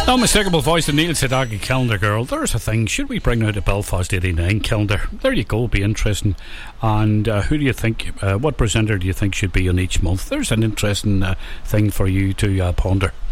Unmistakable voice of Neil Sedaka, Calendar Girl. There's a thing. Should we bring out a Belfast 89 calendar? There you go. Be interesting. And who do you think? What presenter do you think should be on each month? There's an interesting thing for you to ponder.